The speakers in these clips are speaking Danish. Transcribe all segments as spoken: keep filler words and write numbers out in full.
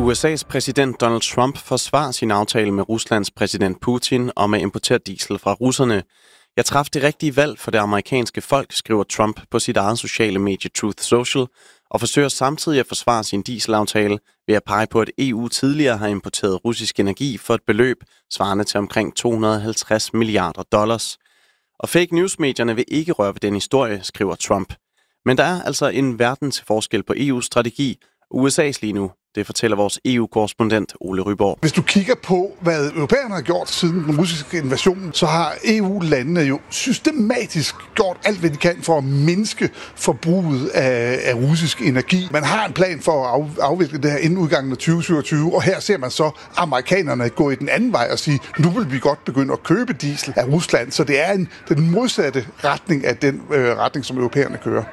U S A's præsident Donald Trump forsvarer sin aftale med Ruslands præsident Putin om at importere diesel fra russerne. Jeg traf det rigtige valg for det amerikanske folk, skriver Trump på sit eget sociale medie Truth Social, og forsøger samtidig at forsvare sin dieselaftale ved at pege på, at E U tidligere har importeret russisk energi for et beløb svarende til omkring to hundrede og halvtreds milliarder dollars. Og fake news-medierne vil ikke røre ved den historie, skriver Trump. Men der er altså en verden til forskel på E U's strategi og U S A's lige nu. Det fortæller vores E U-korrespondent Ole Ryborg. Hvis du kigger på, hvad europæerne har gjort siden den russiske invasion, så har E U-landene jo systematisk gjort alt, hvad de kan for at mindske forbruget af, af russisk energi. Man har en plan for at af, afvikle det her inden udgangen af tyve syvogtyve, og her ser man så amerikanerne gå i den anden vej og sige, nu vil vi godt begynde at købe diesel af Rusland. Så det er en, den modsatte retning af den øh, retning, som europæerne kører.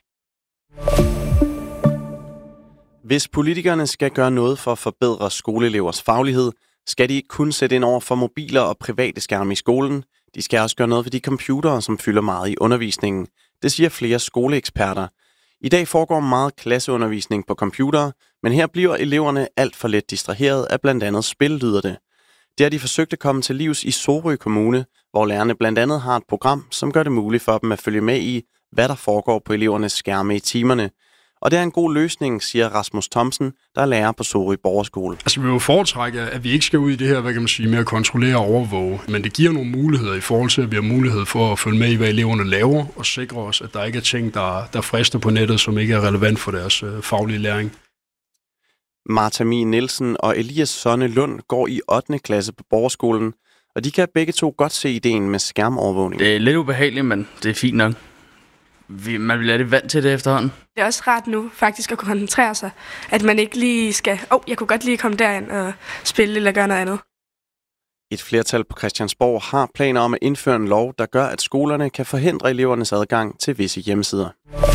Hvis politikerne skal gøre noget for at forbedre skoleelevers faglighed, skal de ikke kun sætte ind over for mobiler og private skærme i skolen. De skal også gøre noget ved de computere, som fylder meget i undervisningen. Det siger flere skoleeksperter. I dag foregår meget klasseundervisning på computere, men her bliver eleverne alt for let distraheret af blandt andet spil, lyder det. Det har de forsøgt at komme til livs i Sorø Kommune, hvor lærerne blandt andet har et program, som gør det muligt for dem at følge med i, hvad der foregår på elevernes skærme i timerne. Og det er en god løsning, siger Rasmus Thomsen, der er lærer på Sorø Borgerskole. Altså, vi vil jo foretrække, at vi ikke skal ud i det her, hvad kan man sige, med at kontrollere og overvåge. Men det giver nogle muligheder i forhold til, at vi har mulighed for at følge med i, hvad eleverne laver, og sikre os, at der ikke er ting, der, der frister på nettet, som ikke er relevant for deres øh, faglige læring. Martha Mie Nielsen og Elias Sonne Lund går i ottende klasse på Borgerskolen, og de kan begge to godt se ideen med skærmovervågning. Det er lidt ubehageligt, men det er fint nok. Vi, man bliver lidt vant til det efterhånden. Det er også rart nu faktisk at kunne koncentrere sig. At man ikke lige skal, åh, oh, jeg kunne godt lige komme derind og spille eller gøre noget andet. Et flertal på Christiansborg har planer om at indføre en lov, der gør, at skolerne kan forhindre elevernes adgang til visse hjemmesider.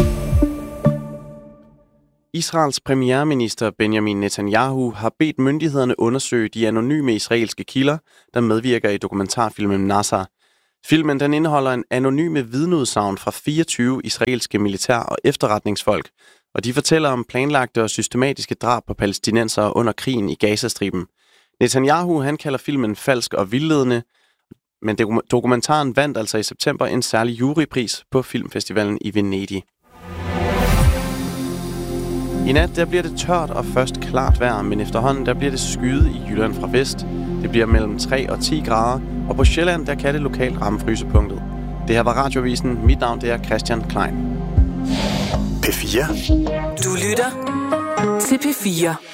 Israels premierminister Benjamin Netanyahu har bedt myndighederne undersøge de anonyme israelske kilder, der medvirker i dokumentarfilmen Nasser. Filmen den indeholder en anonyme vidneudsagn fra fireogtyve israelske militær- og efterretningsfolk, og de fortæller om planlagte og systematiske drab på palæstinensere under krigen i Gazastriben. Netanyahu han kalder filmen falsk og vildledende, men dokumentaren vandt altså i september en særlig jurypris på filmfestivalen i Venedig. I nat der bliver det tørt og først klart vejr, men efterhånden der bliver det skyet i Jylland fra vest. Det bliver mellem tre og ti grader, og på Sjælland der kan det lokalt ramme frysepunktet. Det her var Radioavisen. Mit navn det er Christian Klein. P fire. Du lytter til P fire.